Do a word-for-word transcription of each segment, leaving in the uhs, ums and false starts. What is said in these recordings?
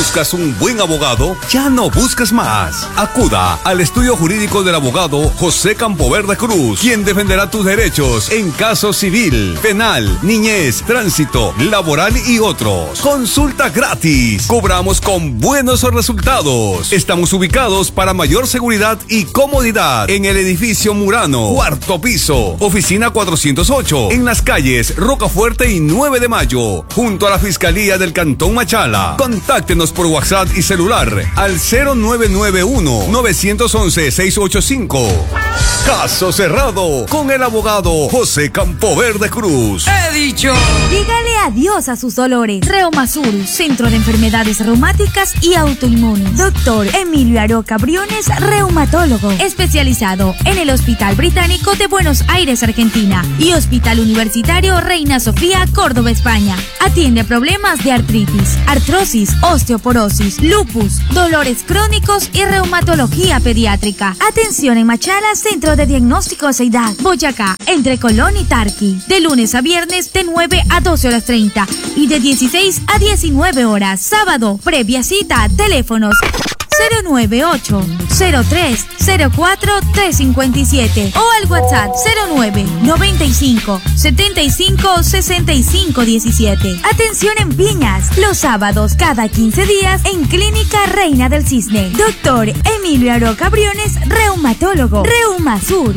¿Buscas un buen abogado? Ya no busques más. Acuda al estudio jurídico del abogado José Campoverde Cruz, quien defenderá tus derechos en caso civil, penal, niñez, tránsito, laboral y otros. Consulta gratis. Cobramos con buenos resultados. Estamos ubicados para mayor seguridad y comodidad en el edificio Murano, cuarto piso, oficina cuatrocientos ocho, en las calles Rocafuerte y nueve de mayo, junto a la Fiscalía del Cantón Machala. Contáctenos por WhatsApp y celular al cero nueve nueve uno, nueve uno uno, seis ocho cinco. Caso cerrado con el abogado José Campoverde Cruz. He dicho. Dígale adiós a sus dolores. Reumasur, Centro de Enfermedades Reumáticas y Autoinmunes. Doctor Emilio Aroca Briones, reumatólogo, especializado en el Hospital Británico de Buenos Aires, Argentina, y Hospital Universitario Reina Sofía, Córdoba, España. Atiende problemas de artritis, artrosis, osteoporosis, lupus, dolores crónicos y reumatología pediátrica. Atención en Machala, Centro de Diagnóstico Seidad, Boyacá, entre Colón y Tarqui. De lunes a viernes de nueve a doce horas treinta y de dieciséis a diecinueve horas. Sábado, previa cita, teléfonos cero nueve ocho, cero tres, cero cuatro, tres cinco siete o al WhatsApp cero nueve, noventa y cinco, setenta y cinco, sesenta y cinco diecisiete. Atención en Piñas, los sábados cada quince días en Clínica Reina del Cisne. Doctor Emilio Aroca Briones, reumatólogo. Reumasur.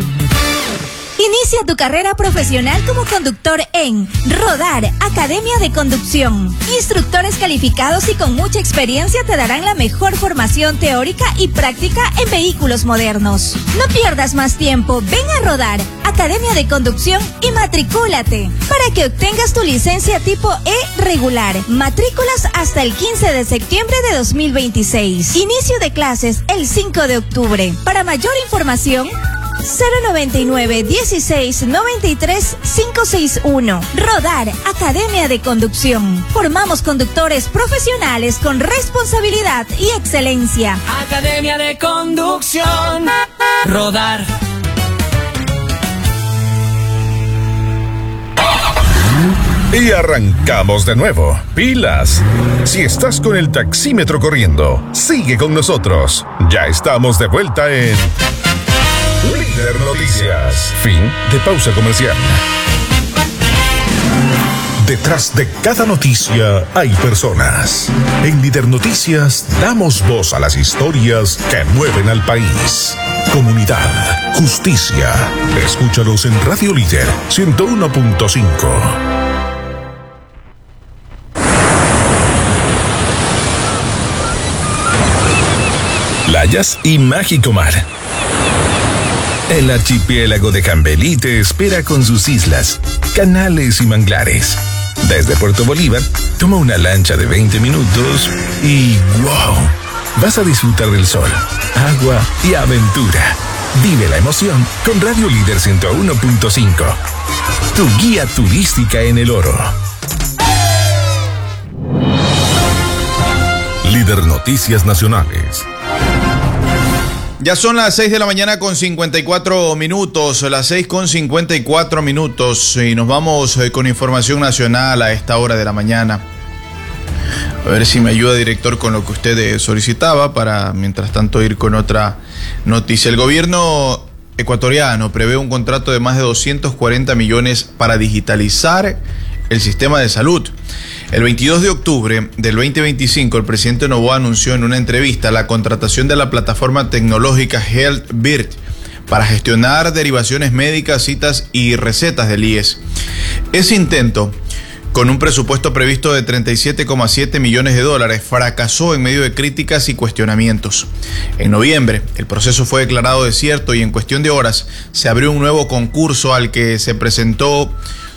Inicia tu carrera profesional como conductor en Rodar, Academia de Conducción. Instructores calificados y con mucha experiencia te darán la mejor formación teórica y práctica en vehículos modernos. No pierdas más tiempo, ven a Rodar, Academia de Conducción y matricúlate para que obtengas tu licencia tipo E regular. Matrículas hasta el quince de septiembre de dos mil veintiséis. Inicio de clases el cinco de octubre. Para mayor información, cero noventa y nueve, dieciséis, noventa y tres, quinientos sesenta y uno. Rodar, Academia de Conducción. Formamos conductores profesionales con responsabilidad y excelencia. Academia de Conducción. Rodar. Y arrancamos de nuevo. Pilas. Si estás con el taxímetro corriendo, sigue con nosotros. Ya estamos de vuelta en Líder Noticias. Fin de pausa comercial. Detrás de cada noticia hay personas. En Líder Noticias damos voz a las historias que mueven al país. Comunidad, justicia. Escúchalos en Radio Líder ciento uno punto cinco. Playas y mágico mar. El archipiélago de Cambelí te espera con sus islas, canales y manglares. Desde Puerto Bolívar, toma una lancha de veinte minutos y ¡wow! Vas a disfrutar del sol, agua y aventura. Vive la emoción con Radio Líder ciento uno punto cinco. Tu guía turística en el oro. Líder Noticias Nacionales. Ya son las seis de la mañana con cincuenta y cuatro minutos, las seis con cincuenta y cuatro minutos y nos vamos con información nacional a esta hora de la mañana. A ver si me ayuda, director, con lo que usted solicitaba para, mientras tanto, ir con otra noticia. El gobierno ecuatoriano prevé un contrato de más de doscientos cuarenta millones para digitalizar el sistema de salud. El veintidós de octubre del veinte veinticinco, el presidente Noboa anunció en una entrevista la contratación de la plataforma tecnológica HealthBird para gestionar derivaciones médicas, citas y recetas del I E S. Ese intento, con un presupuesto previsto de treinta y siete coma siete millones de dólares, fracasó en medio de críticas y cuestionamientos. En noviembre, el proceso fue declarado desierto y en cuestión de horas se abrió un nuevo concurso al que se presentó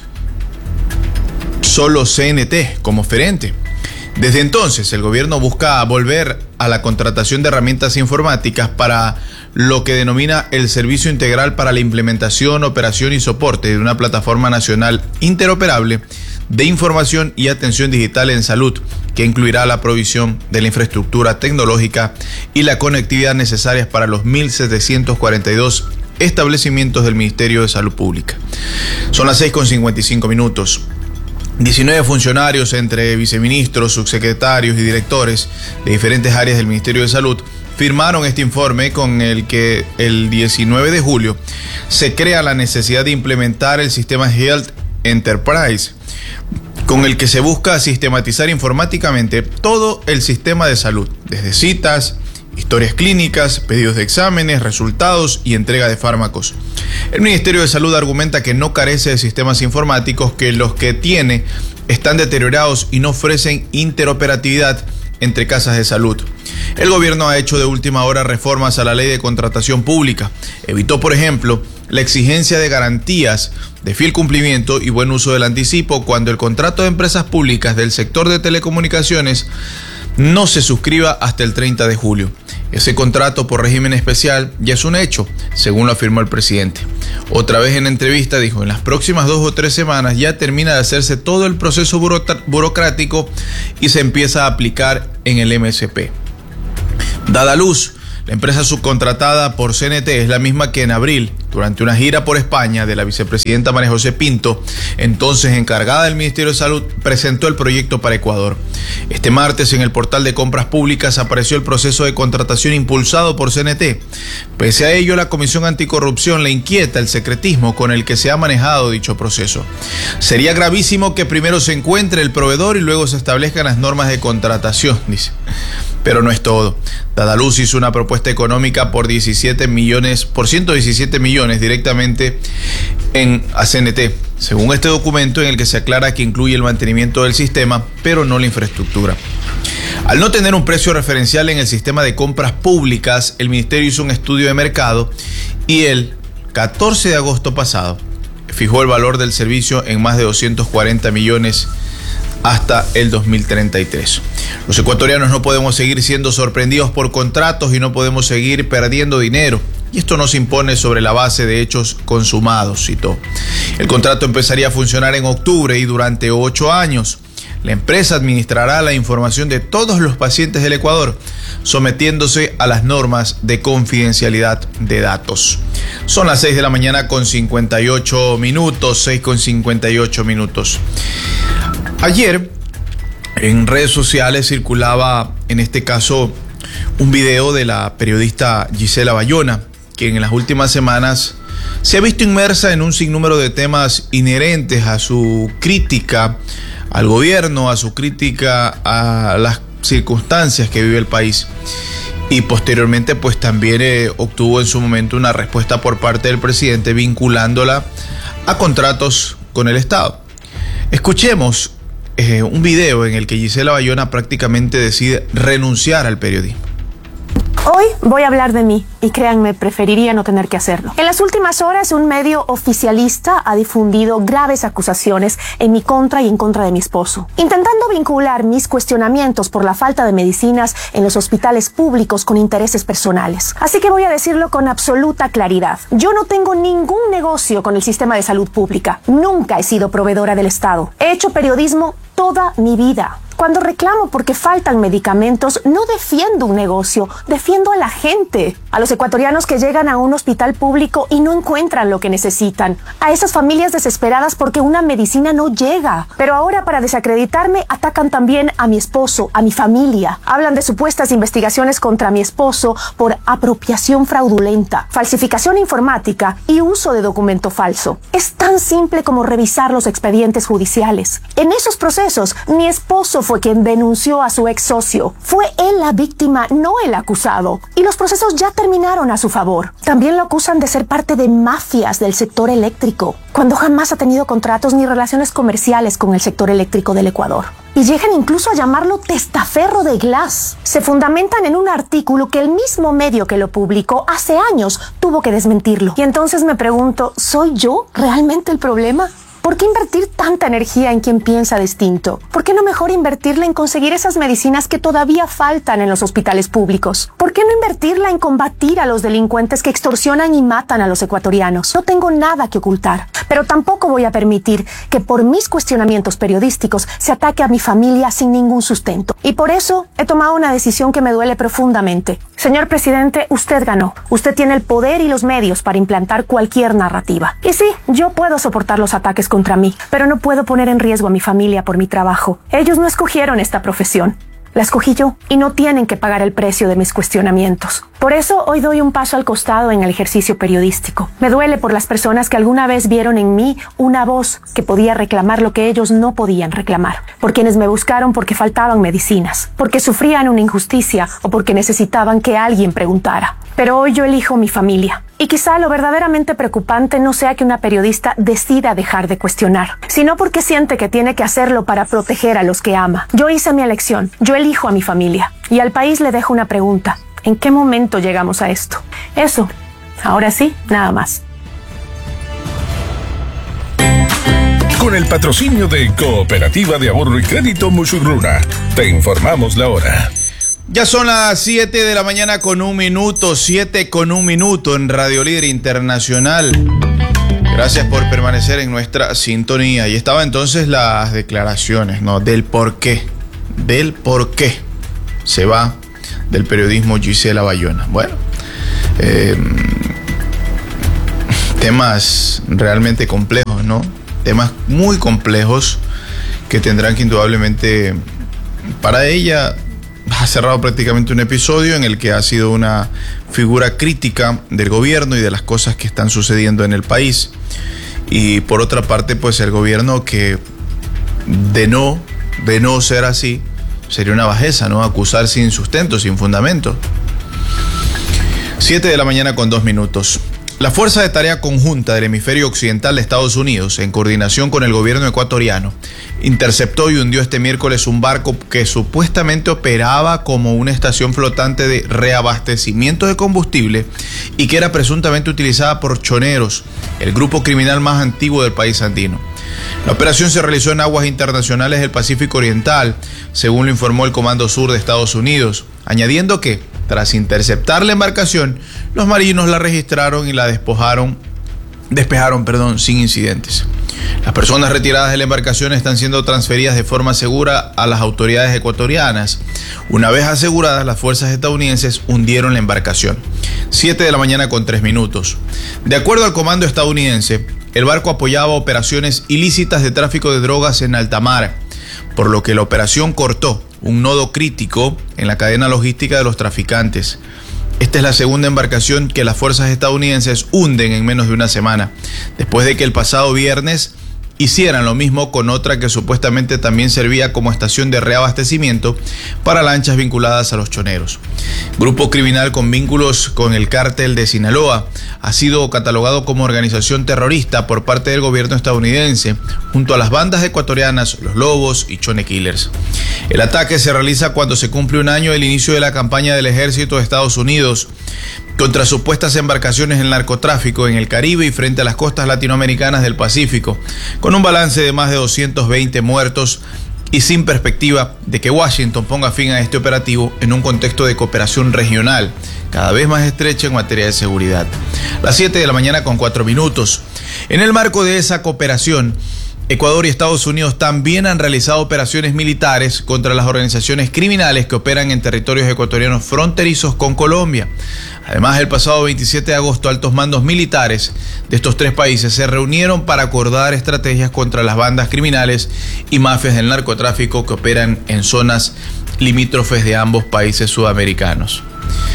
solo C N T como oferente. Desde entonces, el gobierno busca volver a la contratación de herramientas informáticas para lo que denomina el Servicio Integral para la Implementación, Operación y Soporte de una plataforma nacional interoperable de información y atención digital en salud, que incluirá la provisión de la infraestructura tecnológica y la conectividad necesarias para los mil setecientos cuarenta y dos establecimientos del Ministerio de Salud Pública. Son las seis con cincuenta y cinco minutos. diecinueve funcionarios entre viceministros, subsecretarios y directores de diferentes áreas del Ministerio de Salud firmaron este informe con el que el diecinueve de julio se crea la necesidad de implementar el sistema Health Enterprise, con el que se busca sistematizar informáticamente todo el sistema de salud, desde citas, historias clínicas, pedidos de exámenes, resultados y entrega de fármacos. El Ministerio de Salud argumenta que no carece de sistemas informáticos, que los que tiene están deteriorados y no ofrecen interoperatividad entre casas de salud. El gobierno ha hecho de última hora reformas a la ley de contratación pública. Evitó, por ejemplo, la exigencia de garantías de fiel cumplimiento y buen uso del anticipo cuando el contrato de empresas públicas del sector de telecomunicaciones no se suscriba hasta el treinta de julio. Ese contrato por régimen especial ya es un hecho, según lo afirmó el presidente. Otra vez en entrevista dijo, en las próximas dos o tres semanas ya termina de hacerse todo el proceso burocrático y se empieza a aplicar en el M S P. Dada luz, la empresa subcontratada por C N T es la misma que en abril, durante una gira por España de la vicepresidenta María José Pinto, entonces encargada del Ministerio de Salud, presentó el proyecto para Ecuador. Este martes en el portal de compras públicas apareció el proceso de contratación impulsado por C N T. Pese a ello, la Comisión Anticorrupción le inquieta el secretismo con el que se ha manejado dicho proceso. Sería gravísimo que primero se encuentre el proveedor y luego se establezcan las normas de contratación, dice. Pero no es todo. Dadaluz hizo una propuesta económica por diecisiete millones, por ciento diecisiete millones directamente en a C N T, según este documento en el que se aclara que incluye el mantenimiento del sistema, pero no la infraestructura. Al no tener un precio referencial en el sistema de compras públicas, el ministerio hizo un estudio de mercado y el catorce de agosto pasado fijó el valor del servicio en más de doscientos cuarenta millones hasta el dos mil treinta y tres. Los ecuatorianos no podemos seguir siendo sorprendidos por contratos y no podemos seguir perdiendo dinero. Y esto no se impone sobre la base de hechos consumados, citó. El contrato empezaría a funcionar en octubre y durante ocho años. La empresa administrará la información de todos los pacientes del Ecuador, sometiéndose a las normas de confidencialidad de datos. Son las seis de la mañana con cincuenta y ocho minutos, seis con cincuenta y ocho minutos. Ayer en redes sociales circulaba, en este caso, un video de la periodista Gisela Bayona, que en las últimas semanas se ha visto inmersa en un sinnúmero de temas inherentes a su crítica al gobierno, a su crítica a las circunstancias que vive el país. Y posteriormente pues también eh, obtuvo en su momento una respuesta por parte del presidente vinculándola a contratos con el Estado. Escuchemos eh, un video en el que Gisela Bayona prácticamente decide renunciar al periodismo. Hoy voy a hablar de mí y créanme, preferiría no tener que hacerlo. En las últimas horas, un medio oficialista ha difundido graves acusaciones en mi contra y en contra de mi esposo, intentando vincular mis cuestionamientos por la falta de medicinas en los hospitales públicos con intereses personales. Así que voy a decirlo con absoluta claridad. Yo no tengo ningún negocio con el sistema de salud pública. Nunca he sido proveedora del Estado. He hecho periodismo toda mi vida. Cuando reclamo porque faltan medicamentos, no defiendo un negocio, defiendo a la gente, a los ecuatorianos que llegan a un hospital público y no encuentran lo que necesitan, a esas familias desesperadas porque una medicina no llega. Pero ahora, para desacreditarme, atacan también a mi esposo, a mi familia. Hablan de supuestas investigaciones contra mi esposo por apropiación fraudulenta, falsificación informática y uso de documento falso. Es tan simple como revisar los expedientes judiciales. En esos procesos, mi esposo fue quien denunció a su ex socio. Fue él la víctima, no el acusado. Y los procesos ya terminaron a su favor. También lo acusan de ser parte de mafias del sector eléctrico, cuando jamás ha tenido contratos ni relaciones comerciales con el sector eléctrico del Ecuador. Y llegan incluso a llamarlo testaferro de Glass. Se fundamentan en un artículo que el mismo medio que lo publicó hace años tuvo que desmentirlo. Y entonces me pregunto, ¿soy yo realmente el problema? ¿Por qué invertir tanta energía en quien piensa distinto? ¿Por qué no mejor invertirla en conseguir esas medicinas que todavía faltan en los hospitales públicos? ¿Por qué no invertirla en combatir a los delincuentes que extorsionan y matan a los ecuatorianos? No tengo nada que ocultar, pero tampoco voy a permitir que por mis cuestionamientos periodísticos se ataque a mi familia sin ningún sustento. Y por eso he tomado una decisión que me duele profundamente. Señor presidente, usted ganó. Usted tiene el poder y los medios para implantar cualquier narrativa. Y sí, yo puedo soportar los ataques contra mí, pero no puedo poner en riesgo a mi familia por mi trabajo. Ellos no escogieron esta profesión. La escogí yo y no tienen que pagar el precio de mis cuestionamientos. Por eso hoy doy un paso al costado en el ejercicio periodístico. Me duele por las personas que alguna vez vieron en mí una voz que podía reclamar lo que ellos no podían reclamar. Por quienes me buscaron porque faltaban medicinas, porque sufrían una injusticia o porque necesitaban que alguien preguntara. Pero hoy yo elijo mi familia. Y quizá lo verdaderamente preocupante no sea que una periodista decida dejar de cuestionar, sino porque siente que tiene que hacerlo para proteger a los que ama. Yo hice mi elección, yo elijo a mi familia. Y al país le dejo una pregunta. ¿En qué momento llegamos a esto? Eso. Ahora sí, nada más. Con el patrocinio de Cooperativa de Ahorro y Crédito Musurruna, te informamos la hora. Ya son las siete de la mañana con un minuto, siete con un minuto en Radio Líder Internacional. Gracias por permanecer en nuestra sintonía. Y estaba entonces las declaraciones, ¿no? Del por qué, del por qué se va del periodismo Gisela Bayona. Bueno, eh, temas realmente complejos, ¿no? Temas muy complejos que tendrán que indudablemente, para ella, ha cerrado prácticamente un episodio en el que ha sido una figura crítica del gobierno y de las cosas que están sucediendo en el país. Y por otra parte, pues el gobierno que de no, de no ser así, sería una bajeza, ¿no? Acusar sin sustento, sin fundamento. siete de la mañana con dos minutos. La Fuerza de Tarea Conjunta del Hemisferio Occidental de Estados Unidos, en coordinación con el gobierno ecuatoriano, interceptó y hundió este miércoles un barco que supuestamente operaba como una estación flotante de reabastecimiento de combustible y que era presuntamente utilizada por choneros, el grupo criminal más antiguo del país andino. La operación se realizó en aguas internacionales del Pacífico Oriental, según lo informó el Comando Sur de Estados Unidos, añadiendo que, tras interceptar la embarcación, los marinos la registraron y la despojaron, despejaron perdón, sin incidentes. Las personas retiradas de la embarcación están siendo transferidas de forma segura a las autoridades ecuatorianas. Una vez aseguradas, las fuerzas estadounidenses hundieron la embarcación. siete de la mañana con tres minutos. De acuerdo al comando estadounidense, el barco apoyaba operaciones ilícitas de tráfico de drogas en alta mar, por lo que la operación cortó un nodo crítico en la cadena logística de los traficantes. Esta es la segunda embarcación que las fuerzas estadounidenses hunden en menos de una semana, después de que el pasado viernes hicieran lo mismo con otra que supuestamente también servía como estación de reabastecimiento para lanchas vinculadas a los choneros. Grupo criminal con vínculos con el cártel de Sinaloa ha sido catalogado como organización terrorista por parte del gobierno estadounidense, junto a las bandas ecuatorianas Los Lobos y Chone Killers. El ataque se realiza cuando se cumple un año del inicio de la campaña del ejército de Estados Unidos contra supuestas embarcaciones del narcotráfico en el Caribe y frente a las costas latinoamericanas del Pacífico, con un balance de más de doscientos veinte muertos y sin perspectiva de que Washington ponga fin a este operativo en un contexto de cooperación regional cada vez más estrecha en materia de seguridad. Las siete de la mañana con cuatro minutos. En el marco de esa cooperación, Ecuador y Estados Unidos también han realizado operaciones militares contra las organizaciones criminales que operan en territorios ecuatorianos fronterizos con Colombia. Además, el pasado veintisiete de agosto, altos mandos militares de estos tres países se reunieron para acordar estrategias contra las bandas criminales y mafias del narcotráfico que operan en zonas limítrofes de ambos países sudamericanos.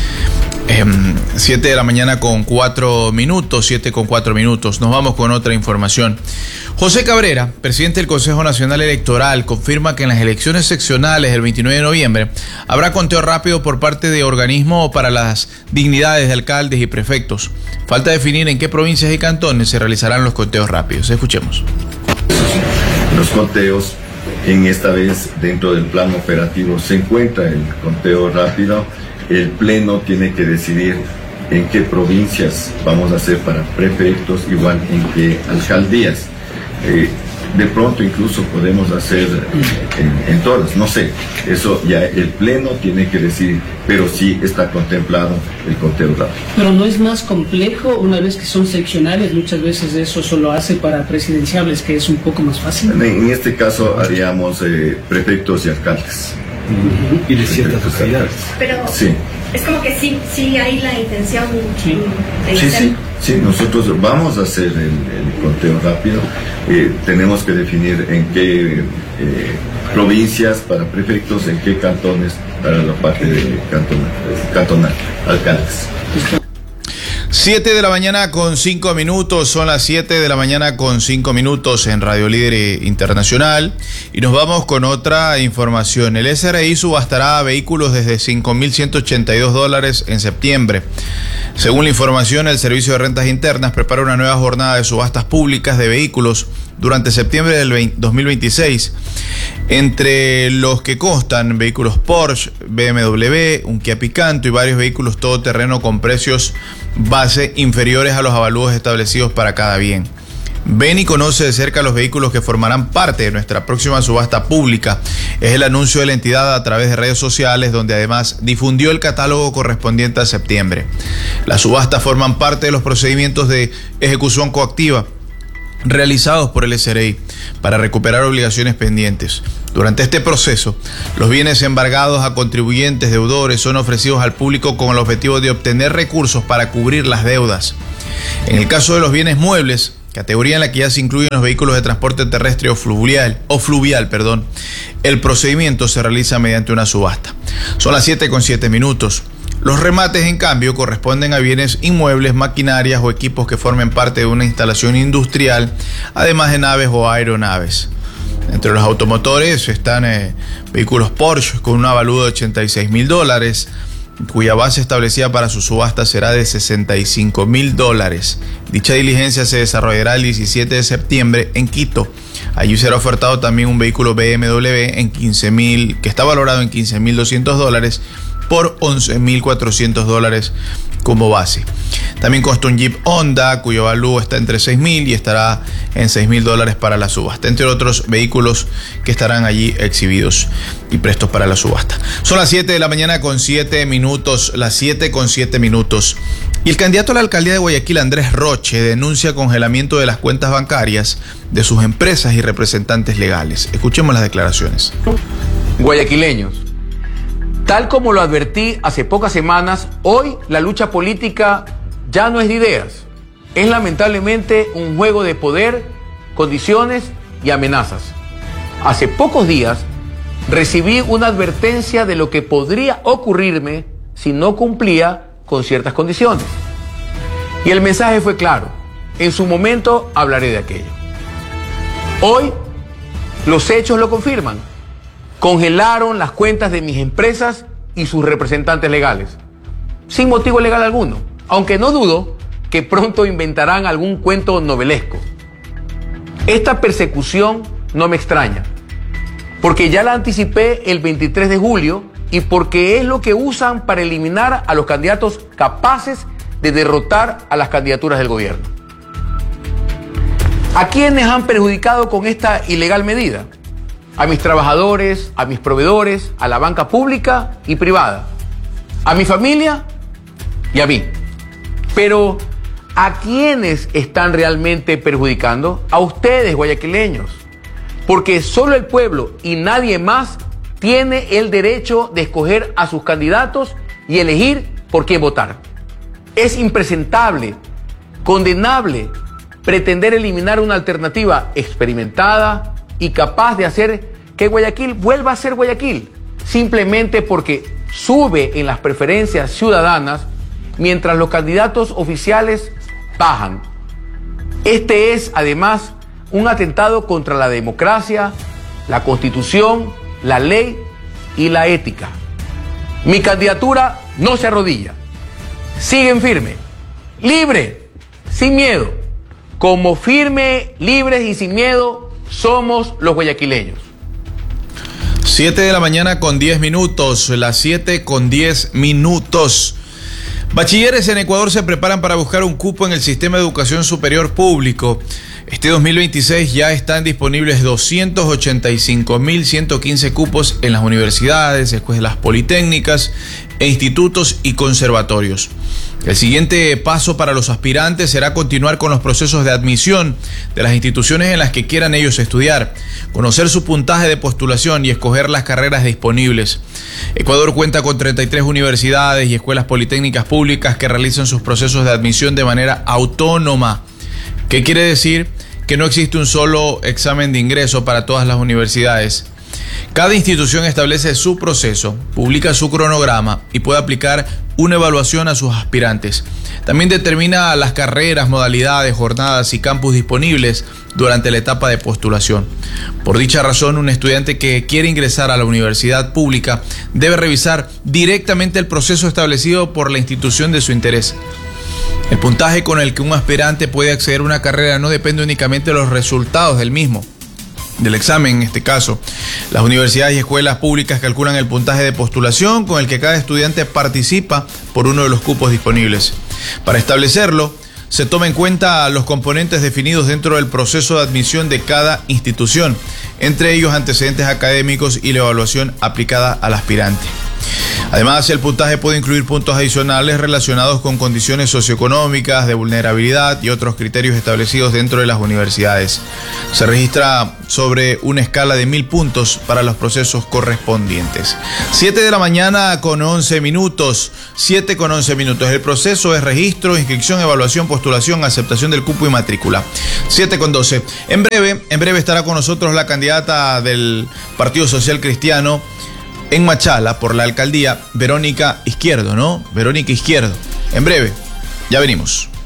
siete de la mañana con cuatro minutos, siete con cuatro minutos. Nos vamos con otra información. José Cabrera, presidente del Consejo Nacional Electoral, confirma que en las elecciones seccionales del veintinueve de noviembre habrá conteo rápido por parte de organismo para las dignidades de alcaldes y prefectos. Falta definir en qué provincias y cantones se realizarán los conteos rápidos. Escuchemos. Los conteos, en esta vez dentro del plan operativo se encuentra el conteo rápido. El Pleno tiene que decidir en qué provincias vamos a hacer para prefectos, igual en qué alcaldías. Eh, de pronto incluso podemos hacer en, en todas, no sé, eso ya el Pleno tiene que decidir, pero sí está contemplado el conteo rápido. Pero no es más complejo una vez que son seccionales, muchas veces eso solo hace para presidenciables, que es un poco más fácil. En, en este caso haríamos eh, prefectos y alcaldes. y de ciertas sociedades. Pero sí. Es como que sí, sí hay la intención sí. de sí, hacer. sí, sí, nosotros vamos a hacer el, el conteo rápido. Eh, tenemos que definir en qué eh, provincias para prefectos, en qué cantones para la parte de cantonal, cantonal alcaldes. siete de la mañana con cinco minutos, son las siete de la mañana con cinco minutos en Radio Líder Internacional y nos vamos con otra información. El S R I subastará vehículos desde cinco mil ciento ochenta y dos dólares en septiembre. Según la información, el Servicio de Rentas Internas prepara una nueva jornada de subastas públicas de vehículos durante septiembre del dos mil veintiséis, entre los que constan vehículos Porsche, B M W, un Kia Picanto y varios vehículos todoterreno con precios base inferiores a los avalúos establecidos para cada bien. Ven y conoce de cerca los vehículos que formarán parte de nuestra próxima subasta pública. Es el anuncio de la entidad a través de redes sociales, donde además difundió el catálogo correspondiente a septiembre. Las subastas forman parte de los procedimientos de ejecución coactiva realizados por el S R I para recuperar obligaciones pendientes. Durante este proceso, los bienes embargados a contribuyentes deudores son ofrecidos al público con el objetivo de obtener recursos para cubrir las deudas. En el caso de los bienes muebles, categoría en la que ya se incluyen los vehículos de transporte terrestre o fluvial, o fluvial, perdón, el procedimiento se realiza mediante una subasta. Son las siete con siete minutos. Los remates, en cambio, corresponden a bienes inmuebles, maquinarias o equipos que formen parte de una instalación industrial, además de naves o aeronaves. Entre los automotores están eh, vehículos Porsche con un avalúo de ochenta y seis mil dólares, cuya base establecida para su subasta será de sesenta y cinco mil dólares. Dicha diligencia se desarrollará el diecisiete de septiembre en Quito. Allí será ofertado también un vehículo B M W en quince mil, que está valorado en quince mil doscientos dólares por once mil cuatrocientos dólares como base. También consta un Jeep Honda, cuyo avalúo está entre seis mil y estará en seis mil dólares para la subasta, entre otros vehículos que estarán allí exhibidos y prestos para la subasta. Son las siete de la mañana con siete minutos, las siete con siete minutos. Y el candidato a la alcaldía de Guayaquil, Andrés Roche, denuncia congelamiento de las cuentas bancarias de sus empresas y representantes legales. Escuchemos las declaraciones. Guayaquileños, tal como lo advertí hace pocas semanas, hoy la lucha política ya no es de ideas. Es lamentablemente un juego de poder, condiciones y amenazas. Hace pocos días recibí una advertencia de lo que podría ocurrirme si no cumplía con ciertas condiciones. Y el mensaje fue claro. En su momento hablaré de aquello. Hoy los hechos lo confirman. Congelaron las cuentas de mis empresas y sus representantes legales, sin motivo legal alguno, aunque no dudo que pronto inventarán algún cuento novelesco. Esta persecución no me extraña, porque ya la anticipé el veintitrés de julio y porque es lo que usan para eliminar a los candidatos capaces de derrotar a las candidaturas del gobierno. ¿A quiénes han perjudicado con esta ilegal medida? A mis trabajadores, a mis proveedores, a la banca pública y privada, a mi familia y a mí. Pero, ¿a quiénes están realmente perjudicando? A ustedes, guayaquileños. Porque solo el pueblo y nadie más tiene el derecho de escoger a sus candidatos y elegir por quién votar. Es impresentable, condenable, pretender eliminar una alternativa experimentada y capaz de hacer que Guayaquil vuelva a ser Guayaquil, simplemente porque sube en las preferencias ciudadanas mientras los candidatos oficiales bajan. Este es, además, un atentado contra la democracia, la Constitución, la ley y la ética. Mi candidatura no se arrodilla. Siguen firme, libre, sin miedo. Como firme, libres y sin miedo somos los guayaquileños. siete de la mañana con diez minutos, las siete con diez minutos. Bachilleres en Ecuador se preparan para buscar un cupo en el sistema de educación superior público. Este dos mil veintiséis ya están disponibles doscientos ochenta y cinco mil ciento quince cupos en las universidades, escuelas politécnicas e institutos y conservatorios. El siguiente paso para los aspirantes será continuar con los procesos de admisión de las instituciones en las que quieran ellos estudiar, conocer su puntaje de postulación y escoger las carreras disponibles. Ecuador cuenta con treinta y tres universidades y escuelas politécnicas públicas que realizan sus procesos de admisión de manera autónoma. ¿Qué quiere decir? Que no existe un solo examen de ingreso para todas las universidades. Cada institución establece su proceso, publica su cronograma y puede aplicar una evaluación a sus aspirantes. También determina las carreras, modalidades, jornadas y campus disponibles durante la etapa de postulación. Por dicha razón, un estudiante que quiere ingresar a la universidad pública debe revisar directamente el proceso establecido por la institución de su interés. El puntaje con el que un aspirante puede acceder a una carrera no depende únicamente de los resultados del mismo, del examen en este caso. Las universidades y escuelas públicas calculan el puntaje de postulación con el que cada estudiante participa por uno de los cupos disponibles. Para establecerlo, se toma en cuenta los componentes definidos dentro del proceso de admisión de cada institución, entre ellos antecedentes académicos y la evaluación aplicada al aspirante. Además, el puntaje puede incluir puntos adicionales relacionados con condiciones socioeconómicas, de vulnerabilidad y otros criterios establecidos dentro de las universidades. Se registra sobre una escala de mil puntos para los procesos correspondientes. siete de la mañana con once minutos. siete con once minutos. El proceso es registro, inscripción, evaluación, postulación, aceptación del cupo y matrícula. siete con doce. En breve, en breve estará con nosotros la candidata del Partido Social Cristiano en Machala por la alcaldía, Verónica Izquierdo, ¿no? Verónica Izquierdo. En breve, ya venimos.